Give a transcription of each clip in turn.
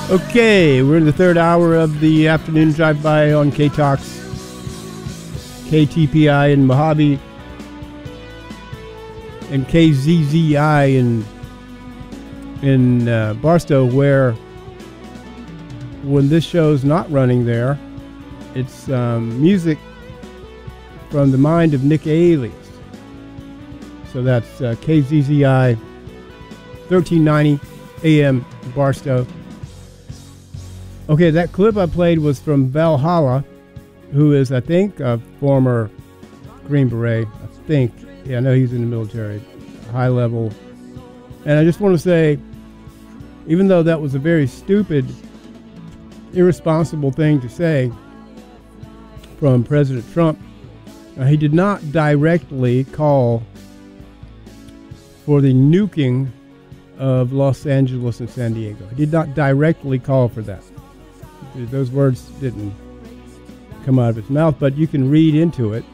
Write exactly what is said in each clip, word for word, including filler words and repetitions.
Okay, we're in the third hour of the afternoon drive-by on K-Talks, K T P I in Mojave, and K Z Z I in in uh, Barstow, where when this show's not running there, it's um, music from the mind of Nick Alias. So that's uh, K Z Z I, thirteen ninety A M Barstow. Okay, that clip I played was from Valhalla, who is, I think, a former Green Beret. I think. Yeah, I know he's in the military, high level. And I just want to say, even though that was a very stupid, irresponsible thing to say from President Trump, uh, he did not directly call for the nuking of Los Angeles and San Diego. He did not directly call for that. Those words didn't come out of his mouth, but you can read into it.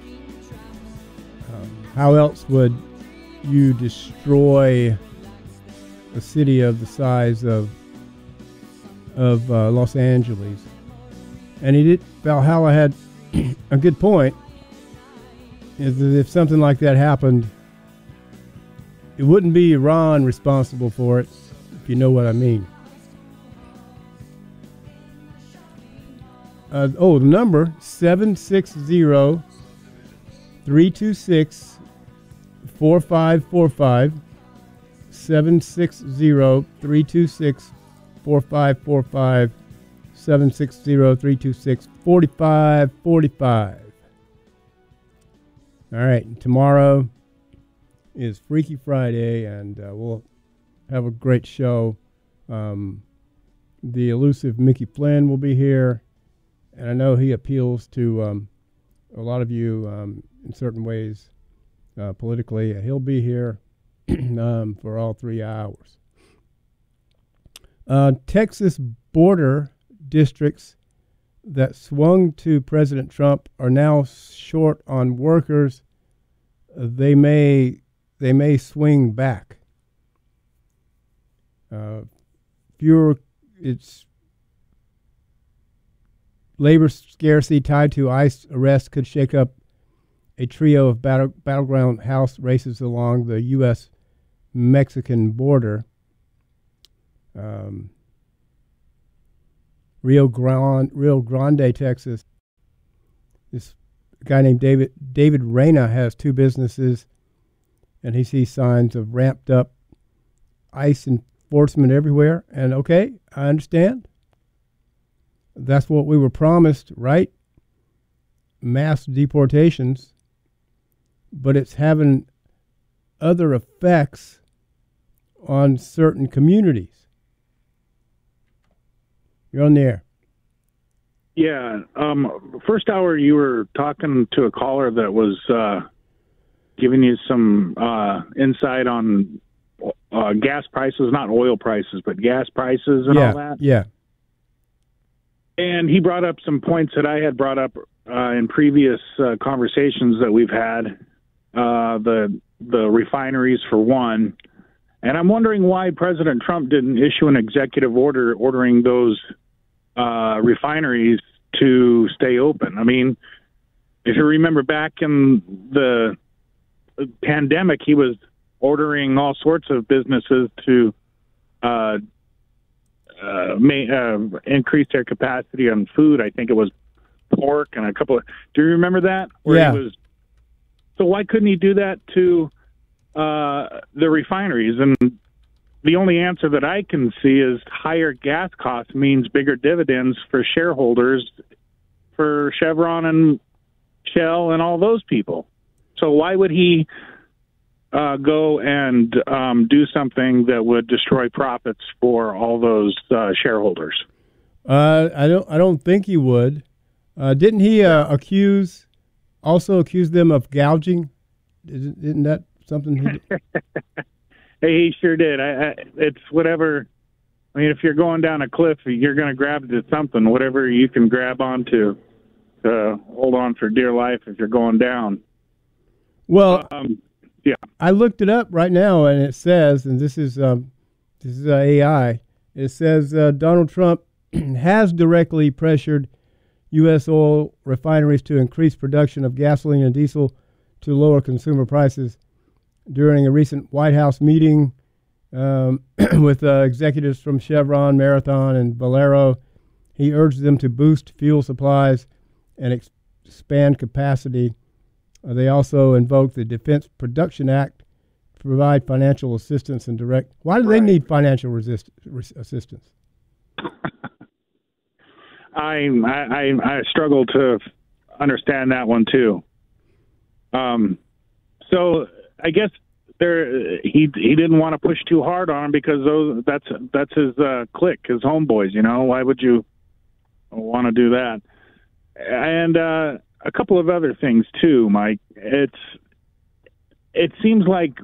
Um, how else would you destroy a city of the size of of uh, Los Angeles? And he did. Valhalla had a good point. Is that if something like that happened, it wouldn't be Iran responsible for it, if you know what I mean. Uh, oh, the number, seven six zero, three two six, four five four five, seven six zero, three two six, four five four five, seven six zero, three two six, four five four five. All right, tomorrow is Freaky Friday, and uh, we'll have a great show. Um, the elusive Mickey Flynn will be here. And I know he appeals to um, a lot of you um, in certain ways uh, politically. He'll be here um, for all three hours. Uh, Texas border districts that swung to President Trump are now short on workers. Uh, they may they may swing back. Uh, fewer it's. Labor scarcity tied to ICE arrests could shake up a trio of battle, battleground House races along the U S Mexican border. Um, Rio Grande, Rio Grande, Texas. This guy named David David Reyna has two businesses, and he sees signs of ramped up ICE enforcement everywhere. And okay, I understand. That's what we were promised, right? Mass deportations. But it's having other effects on certain communities. You're on the air. Yeah. Um, first hour, you were talking to a caller that was uh, giving you some uh, insight on uh, gas prices, not oil prices, but gas prices and yeah, all that. Yeah. And he brought up some points that I had brought up uh, in previous uh, conversations that we've had. Uh, the the refineries, for one. And I'm wondering why President Trump didn't issue an executive order ordering those uh, refineries to stay open. I mean, if you remember back in the pandemic, he was ordering all sorts of businesses to uh, uh, may, uh, increase their capacity on food. I think it was pork and a couple of. Do you remember that? Where yeah. He was, so why couldn't he do that to uh, the refineries? And the only answer that I can see is higher gas costs means bigger dividends for shareholders, for Chevron and Shell and all those people. So why would he uh, go and um, do something that would destroy profits for all those uh, shareholders? Uh, I don't. I don't think he would. Uh, didn't he uh, accuse, also accuse them of gouging? Isn't, isn't that something he did? Hey, he sure did. I, I, it's whatever. I mean, if you're going down a cliff, you're going to grab to something, whatever you can grab onto to hold on for dear life if you're going down. Well, um, yeah. I looked it up right now, and it says, and this is um, this is uh, A I. It says uh, Donald Trump has directly pressured U S oil refineries to increase production of gasoline and diesel to lower consumer prices. During a recent White House meeting um, with uh, executives from Chevron, Marathon, and Valero, he urged them to boost fuel supplies and ex- expand capacity. Uh, they also invoked the Defense Production Act to provide financial assistance and direct. Why do Right. they need financial resist- res- assistance? I, I I struggle to understand that one too. Um, so I guess there he he didn't want to push too hard on him because those that's that's his uh, clique, his homeboys. You know, why would you want to do that? And uh, a couple of other things too, Mike. It's it seems like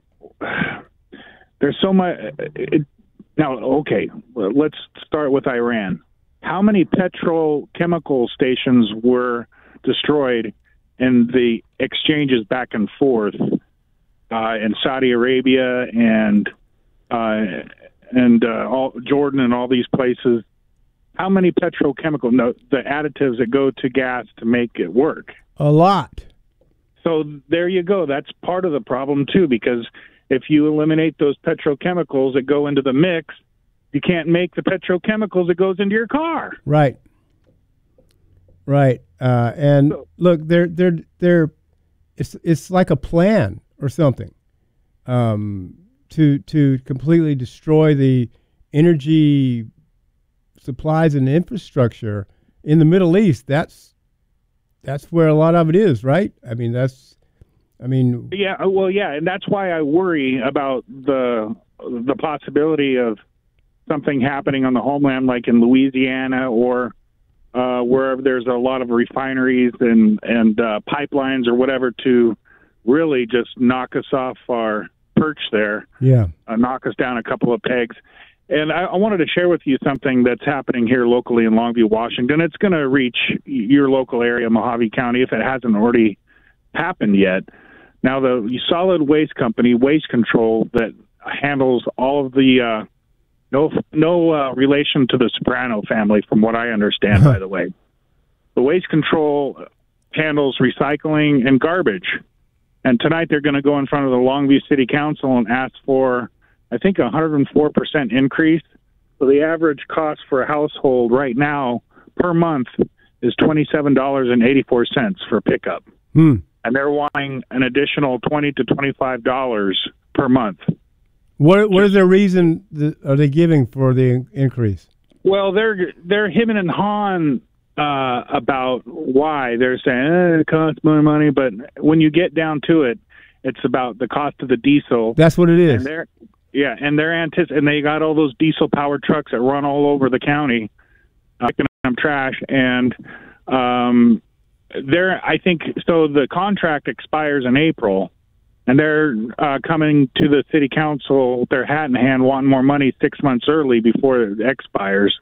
there's so much. It, now, okay, let's start with Iran. How many petrochemical stations were destroyed in the exchanges back and forth uh, in Saudi Arabia and uh, and uh, all, Jordan and all these places? How many petrochemical, no, the additives that go to gas to make it work? A lot. So there you go. That's part of the problem too, because if you eliminate those petrochemicals that go into the mix, you can't make the petrochemicals that goes into your car. Right. Right. Uh, and So- look, they're they're they're it's it's like a plan or something um, to to completely destroy the energy supplies and infrastructure in the Middle East. That's that's where a lot of it is, right? I mean, that's I mean, Yeah, well, yeah, and that's why I worry about the the possibility of something happening on the homeland, like in Louisiana or uh, wherever there's a lot of refineries and and uh, pipelines or whatever to really just knock us off our perch there, yeah. uh, knock us down a couple of pegs. And I, I wanted to share with you something that's happening here locally in Longview, Washington. It's going to reach your local area, Mojave County, if it hasn't already happened yet. Now, the solid waste company, Waste Control, that handles all of the uh, no no uh, relation to the Soprano family, from what I understand, by the way. The Waste Control handles recycling and garbage. And tonight they're going to go in front of the Longview City Council and ask for, I think, a one hundred four percent increase. So the average cost for a household right now per month is twenty-seven dollars and eighty-four cents for pickup. Hmm. And they're wanting an additional twenty to twenty-five dollars per month. What what is their reason that are they giving for the in- increase? Well, they're they're hemming and hawing uh, about why. They're saying eh, it costs more money, but when you get down to it, it's about the cost of the diesel. That's what it is. And they're yeah, and they're antici- and they got all those diesel powered trucks that run all over the county, uh, picking up trash, and um, they're I think so. The contract expires in April. And they're uh, coming to the city council with their hat in hand, wanting more money six months early before it expires.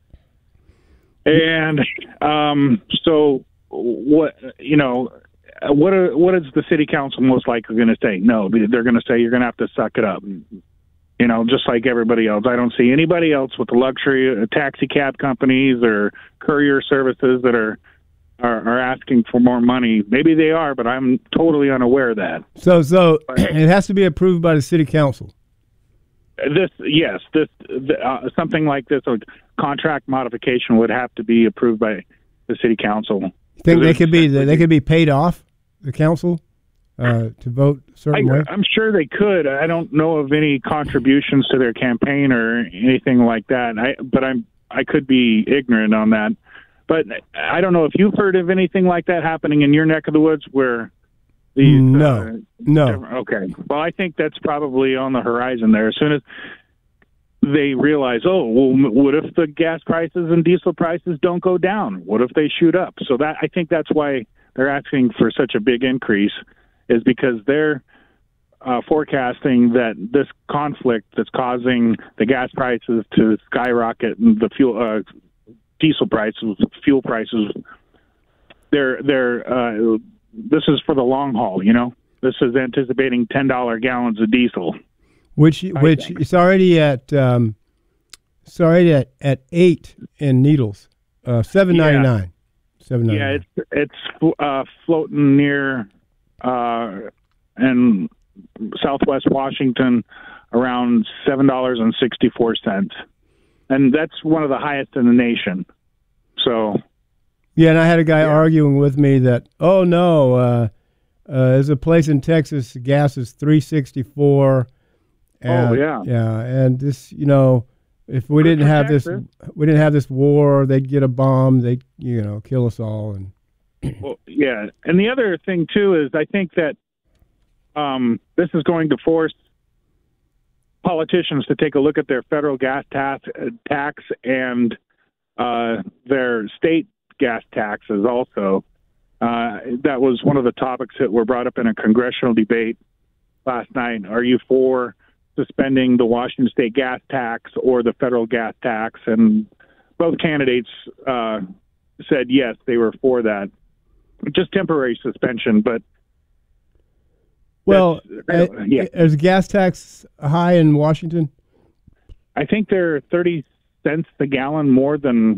And um, so, what you know, what are, what is the city council most likely going to say? No, they're going to say you're going to have to suck it up. You know, just like everybody else. I don't see anybody else with the luxury uh, taxi cab companies or courier services that are. Are, are asking for more money. Maybe they are, but I'm totally unaware of that. So, so it has to be approved by the city council. This, yes, this uh, something like this, a contract modification would have to be approved by the city council. You think they could be they could be paid off the council uh, to vote a certain I, way? I'm sure they could. I don't know of any contributions to their campaign or anything like that. I, but I'm I could be ignorant on that. But I don't know if you've heard of anything like that happening in your neck of the woods where these... No, uh, no. Okay. Well, I think that's probably on the horizon there. As soon as they realize, oh, well, what if the gas prices and diesel prices don't go down? What if they shoot up? So that I think that's why they're asking for such a big increase, is because they're uh, forecasting that this conflict that's causing the gas prices to skyrocket and the fuel... Uh, diesel prices, fuel prices, they're they're uh, this is for the long haul, you know. This is anticipating ten dollar gallons of diesel, which which think. it's already at um, Sorry, at at eight in Needles, uh, seven ninety nine. Seven ninety nine. Yeah, it's it's uh, floating near uh, in Southwest Washington around seven dollars and sixty four cents, and that's one of the highest in the nation. So. Yeah, and I had a guy Yeah. arguing with me that, oh no, uh, uh, there's a place in Texas, gas is three sixty four. Oh yeah, yeah, and this, you know, if we Good didn't for have this, Texas. we didn't have this war, they'd get a bomb, they'd, you know, kill us all. And well, yeah, and the other thing too is I think that um, this is going to force politicians to take a look at their federal gas tax, tax and uh, their state gas taxes also. Uh, that was one of the topics that were brought up in a congressional debate last night. Are you for suspending the Washington state gas tax or the federal gas tax? And both candidates uh, said yes, they were for that. Just temporary suspension, but well, that's- uh, yeah. is gas tax high in Washington? I think they're thirty cents a gallon more than.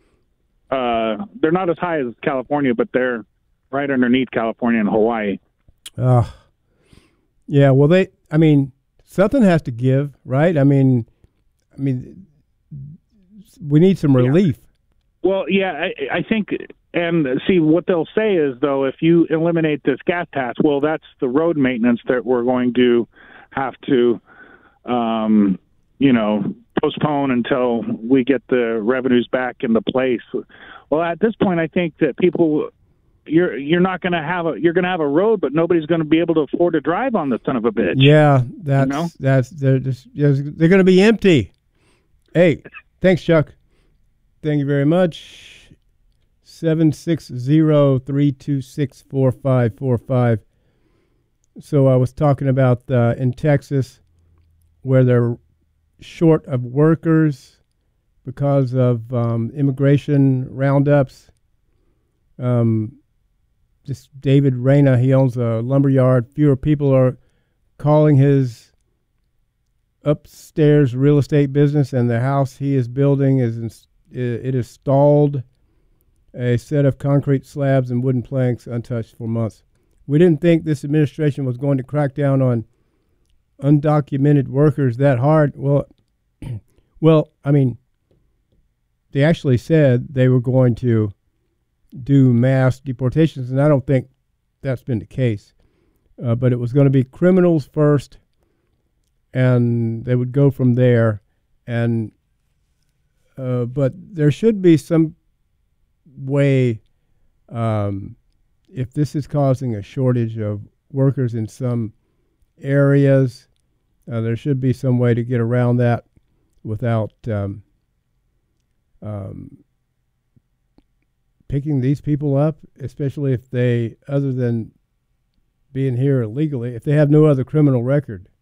Uh, they're not as high as California, but they're right underneath California and Hawaii. Uh, yeah, well, they, I mean, something has to give, right? I mean, I mean, we need some relief. Well, yeah, I, I think, and see, what they'll say is, though, if you eliminate this gas tax, well, that's the road maintenance that we're going to have to, um, you know, postpone until we get the revenues back into place. Well, at this point, I think that people, you're you're not going to have a you're going to have a road, but nobody's going to be able to afford to drive on the son of a bitch. Yeah, that's You know? that's they're just yes, they're going to be empty. Hey, thanks, Chuck. Thank you very much. Seven six zero three two six four five four five. So I was talking about uh, in Texas, where they're short of workers because of um, immigration roundups. Um, just David Reyna, he owns a lumber yard. Fewer people are calling his upstairs real estate business, and the house he is building is in, it is stalled. A set of concrete slabs and wooden planks untouched for months. We didn't think this administration was going to crack down on undocumented workers that hard. Well, well, I mean, they actually said they were going to do mass deportations, and I don't think that's been the case. Uh, but it was going to be criminals first, and they would go from there. And uh, but there should be some way, um, if this is causing a shortage of workers in some areas, uh, there should be some way to get around that without um, um, picking these people up, especially if they, other than being here illegally, if they have no other criminal record.